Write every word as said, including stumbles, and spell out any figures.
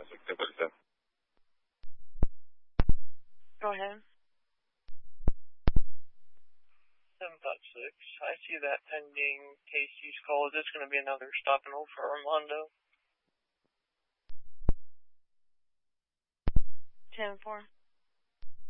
six ten forty-seven. Go ahead. seven five six. I see that pending Casey's call. Is this going to be another stop and hold for Armando? ten four.